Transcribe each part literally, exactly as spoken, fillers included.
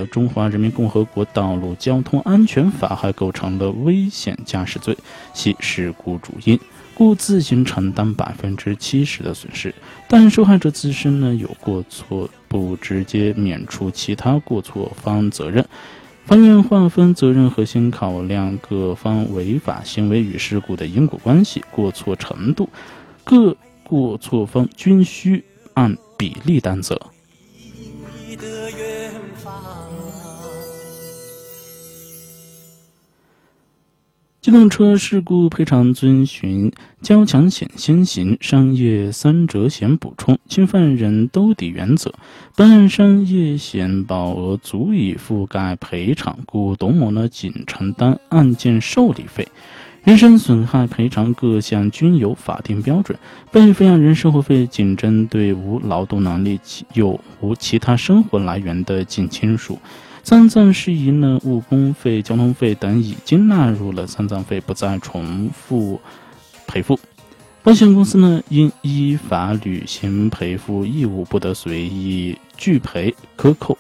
《中华人民共和国道路交通安全法》还构成了危险驾驶罪，系事故主因，故自行承担百分之七十的损失。但受害者自身呢有过错，不直接免除其他过错方责任。法院划分责任核心考量各方违法行为与事故的因果关系、过错程度，各过错方均需按比例担责。机动车事故赔偿遵循交强险先行、商业三者险补充、侵犯人兜底原则。本案商业险保额足以覆盖赔偿，故董某呢仅承担案件受理费。人身损害赔偿各项均有法定标准，被抚养人生活费仅针对无劳动能力又无其他生活来源的近亲属。丧葬事宜呢，误工费、交通费等已经纳入了丧葬费，不再重复赔付。保险公司呢，应依法履行赔付义务，不得随意拒赔、克扣。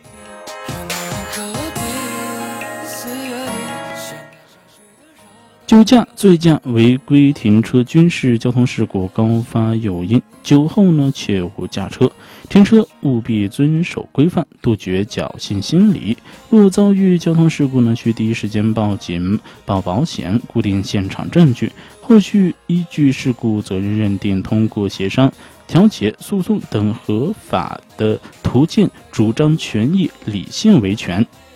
酒驾、醉驾、违规停车均是交通事故高发诱因。酒后呢，切勿驾车，停车务必遵守规范，杜绝侥幸心理。若遭遇交通事故呢，需第一时间报警、报保险，固定现场证据，后续依据事故责任认定，通过协商、调解、诉讼等合法的途径主张权益，理性维权。